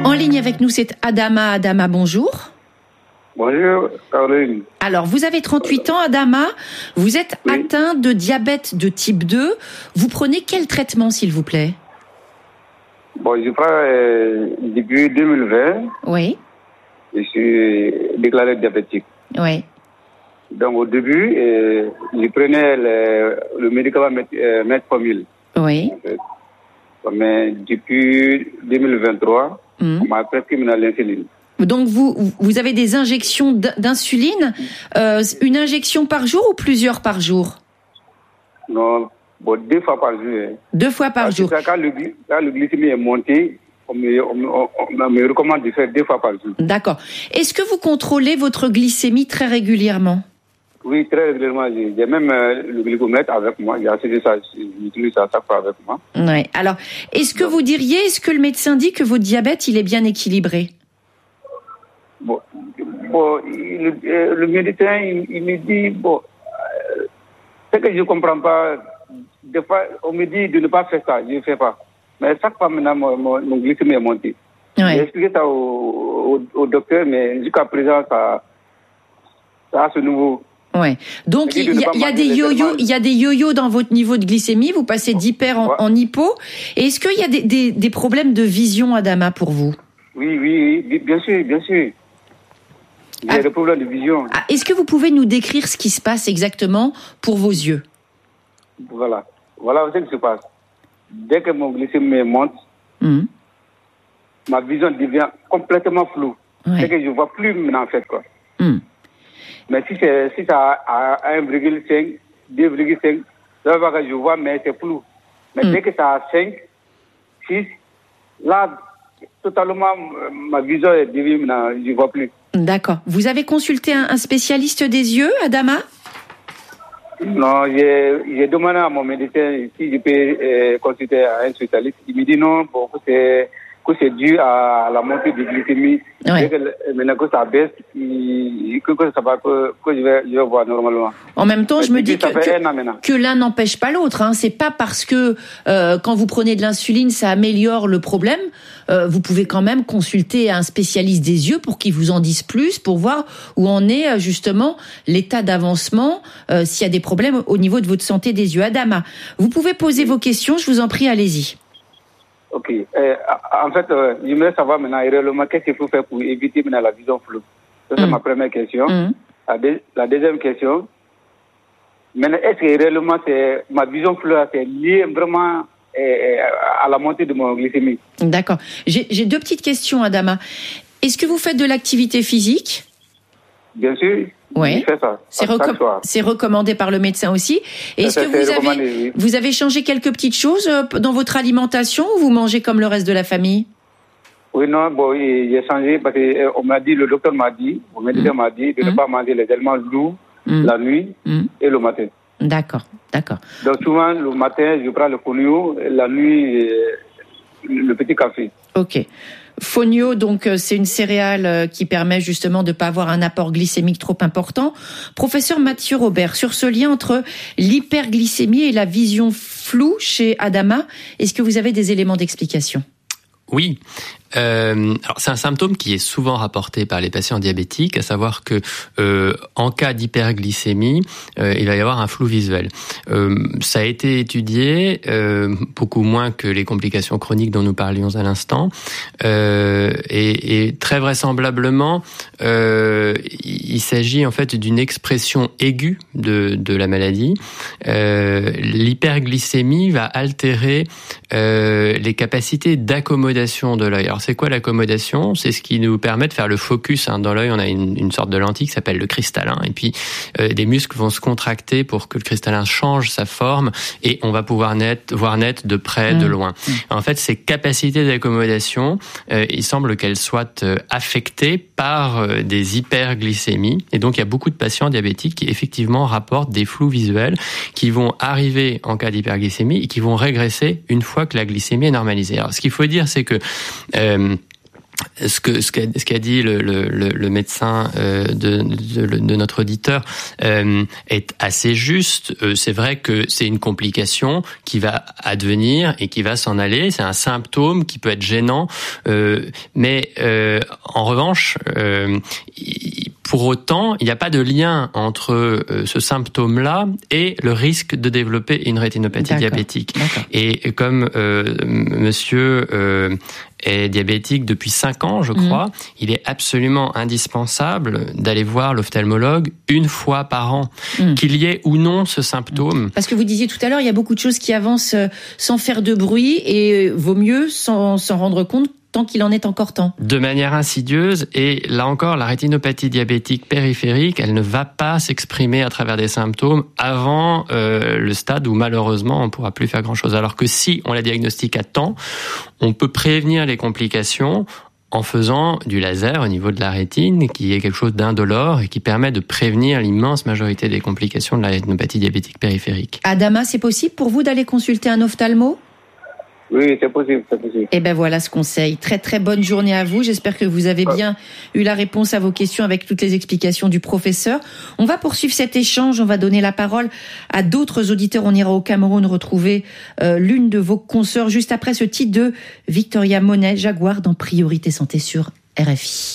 En ligne avec nous, c'est Adama. Adama, bonjour. Bonjour, Caroline. Alors, vous avez 38 ans, Adama. Vous êtes atteint de diabète de type 2. Vous prenez quel traitement, s'il vous plaît? Bon, je prends depuis 2020. Oui. Je suis déclaré diabétique. Oui. Donc, au début, je prenais le médicament Metformin. Oui. En fait. Mais depuis 2023, on m'a prescrit l'insuline. Donc, vous avez des injections d'insuline, une injection par jour ou plusieurs par jour? Non, bon, 2 fois par jour. 2 fois par jour. Quand le glycémie est monté, on me recommande de faire 2 fois par jour. D'accord. Est-ce que vous contrôlez votre glycémie très régulièrement? Oui, très régulièrement. J'ai même le glycomètre avec moi. J'utilise ça chaque fois avec moi. Oui. Alors, est-ce que vous diriez, est-ce que le médecin dit que votre diabète, il est bien équilibré? Bon, le médecin, il me dit, ce que je ne comprends pas, des fois, on me dit de ne pas faire ça, je ne fais pas. Mais chaque fois, maintenant, mon glycémie est monté. Oui. J'ai expliqué ça au docteur, mais jusqu'à présent, ça a ce nouveau. Ouais. Donc il y a des yo-yo dans votre niveau de glycémie. Vous passez d'hyper en hypo. Et est-ce qu'il y a des problèmes de vision, Adama, pour vous? Oui, bien sûr. Il y a des problèmes de vision. Est-ce que vous pouvez nous décrire ce qui se passe exactement pour vos yeux? Voilà ce qui se passe. Dès que mon glycémie monte, ma vision devient complètement floue. C'est que je ne vois plus maintenant, en fait, quoi. Mais si ça a 1,5, 2,5, là, je vois, mais c'est flou. Mais dès que ça a 5, 6, là, totalement, ma vision devient maintenant, je ne vois plus. D'accord. Vous avez consulté un spécialiste des yeux, Adama? Non, j'ai demandé à mon médecin si je peux consulter un spécialiste. Il me dit non, que c'est dû à la montée de glycémie. Maintenant que ça baisse, que je vais voir normalement. En même temps, je me dis que l'un n'empêche pas l'autre. Hein. C'est pas parce que quand vous prenez de l'insuline, ça améliore le problème. Vous pouvez quand même consulter un spécialiste des yeux pour qu'il vous en dise plus, pour voir où en est justement l'état d'avancement, s'il y a des problèmes au niveau de votre santé des yeux. Adama, vous pouvez poser vos questions, je vous en prie, allez-y. Ok. En fait, j'aimerais savoir maintenant réellement qu'est-ce qu'il faut faire pour éviter maintenant la vision floue. Ça, c'est ma première question. La deuxième question, maintenant, est-ce que réellement ma vision floue c'est lié vraiment à la montée de mon glycémie? D'accord. J'ai 2 petites questions, Adama. Est-ce que vous faites de l'activité physique? Bien sûr. Oui. C'est recommandé par le médecin aussi. Est-ce que vous avez changé quelques petites choses dans votre alimentation ou vous mangez comme le reste de la famille? Oui, non, j'ai changé parce que le docteur m'a dit, le médecin m'a dit de ne pas manger les aliments lourds la nuit et le matin. D'accord. Donc souvent, le matin, je prends le fonio, la nuit, le petit café. Ok. Fonio, donc c'est une céréale qui permet justement de ne pas avoir un apport glycémique trop important. Professeur Mathieu Robert, sur ce lien entre l'hyperglycémie et la vision floue chez Adama, est-ce que vous avez des éléments d'explication? Oui. Alors c'est un symptôme qui est souvent rapporté par les patients diabétiques, à savoir que en cas d'hyperglycémie, il va y avoir un flou visuel. Ça a été étudié, beaucoup moins que les complications chroniques dont nous parlions à l'instant, et très vraisemblablement, il s'agit en fait d'une expression aiguë de la maladie. L'hyperglycémie va altérer les capacités d'accommodation de l'œil. Alors c'est quoi l'accommodation? C'est ce qui nous permet de faire le focus. Dans l'œil, on a une sorte de lentille qui s'appelle le cristallin. Et puis, des muscles vont se contracter pour que le cristallin change sa forme et on va pouvoir voir net de près, de loin. En fait, ces capacités d'accommodation, il semble qu'elles soient affectées par des hyperglycémies. Et donc, il y a beaucoup de patients diabétiques qui, effectivement, rapportent des flous visuels qui vont arriver en cas d'hyperglycémie et qui vont régresser une fois que la glycémie est normalisée. Alors, ce qu'il faut dire, c'est que ce qu'a dit le médecin de notre auditeur est assez juste. C'est vrai que c'est une complication qui va advenir et qui va s'en aller. C'est un symptôme qui peut être gênant, mais en revanche, pour autant, il n'y a pas de lien entre ce symptôme-là et le risque de développer une rétinopathie diabétique. D'accord. Et comme monsieur est diabétique depuis 5 ans, je crois, il est absolument indispensable d'aller voir l'ophtalmologue une fois par an, qu'il y ait ou non ce symptôme. Parce que vous disiez tout à l'heure, il y a beaucoup de choses qui avancent sans faire de bruit et vaut mieux s'en rendre compte tant qu'il en est encore temps. De manière insidieuse, et là encore, la rétinopathie diabétique périphérique, elle ne va pas s'exprimer à travers des symptômes avant le stade où malheureusement on ne pourra plus faire grand-chose. Alors que si on la diagnostique à temps, on peut prévenir les complications en faisant du laser au niveau de la rétine, qui est quelque chose d'indolore et qui permet de prévenir l'immense majorité des complications de la rétinopathie diabétique périphérique. Adama, c'est possible pour vous d'aller consulter un ophtalmo ? Oui, c'est possible, c'est possible. Eh ben voilà ce conseil. Très très bonne journée à vous. J'espère que vous avez bien eu la réponse à vos questions avec toutes les explications du professeur. On va poursuivre cet échange. On va donner la parole à d'autres auditeurs. On ira au Cameroun retrouver l'une de vos consoeurs juste après ce titre de Victoria Monet, Jaguar dans Priorité Santé sur RFI.